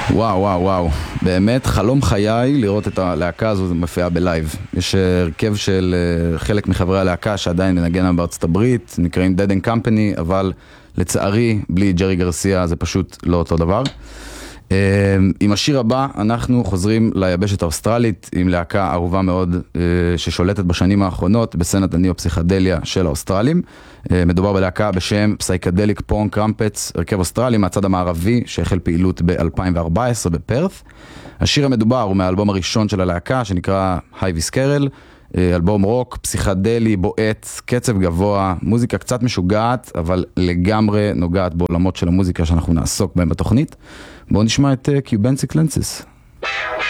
וואו, וואו, וואו. באמת חלום חיי לראות את הלהקה הזו מופיעה בלייב. יש הרכב של חלק מחברי הלהקה שעדיין מנגן בארצות הברית, נקראים Dead and Company, אבל לצערי, בלי ג'רי גרסיה זה פשוט לא אותו דבר. עם השיר הבא אנחנו חוזרים ליבשת האוסטרלית עם להקה אהובה מאוד ששולטת בשנים האחרונות בסצנת הניאו-פסיכדליה של האוסטרלים. מדובר בלהקה בשם פסייקדליק פונק קרמפטס, הרכב אוסטרלי מהצד המערבי שהחל פעילות ב-2014 בפרת. השיר המדובר הוא מהאלבום הראשון של הלהקה שנקרא הייביס קרל, אלבום רוק, פסיכדלי, בועט, קצב גבוה, מוזיקה קצת משוגעת, אבל לגמרי נוגעת בעולמות של המוזיקה שאנחנו נעסוק בהם בתוכנית. בואו נשמע את קיובנסי קלנסס.